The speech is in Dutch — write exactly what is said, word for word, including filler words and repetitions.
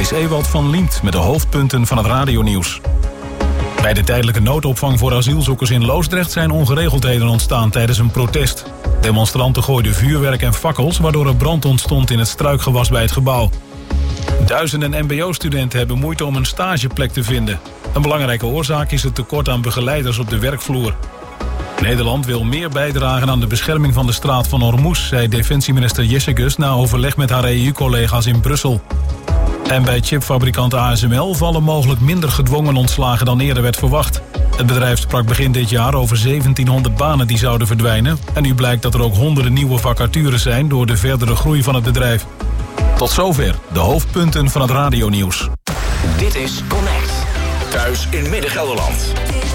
is Ewald van Liemt met de hoofdpunten van het radionieuws. Bij de tijdelijke noodopvang voor asielzoekers in Loosdrecht zijn ongeregeldheden ontstaan tijdens een protest. Demonstranten gooiden vuurwerk en fakkels, waardoor er brand ontstond in het struikgewas bij het gebouw. Duizenden mbo-studenten hebben moeite om een stageplek te vinden. Een belangrijke oorzaak is het tekort aan begeleiders op de werkvloer. Nederland wil meer bijdragen aan de bescherming van de straat van Hormuz, zei defensieminister Jessicus na overleg met haar E U-collega's in Brussel. En bij chipfabrikant A S M L vallen mogelijk minder gedwongen ontslagen dan eerder werd verwacht. Het bedrijf sprak begin dit jaar over zeventienhonderd banen die zouden verdwijnen. En nu blijkt dat er ook honderden nieuwe vacatures zijn door de verdere groei van het bedrijf. Tot zover de hoofdpunten van het radionieuws. Dit is Connect. Thuis in Midden-Gelderland.